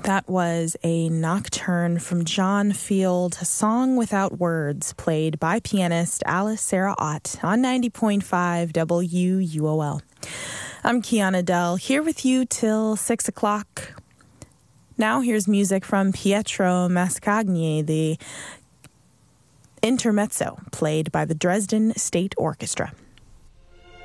That was a nocturne from John Field, a song without words, played by pianist Alice Sarah Ott on 90.5 WUOL. I'm Kiana Dell, here with you till 6 o'clock. Now here's music from Pietro Mascagni, the intermezzo, played by the Dresden State Orchestra.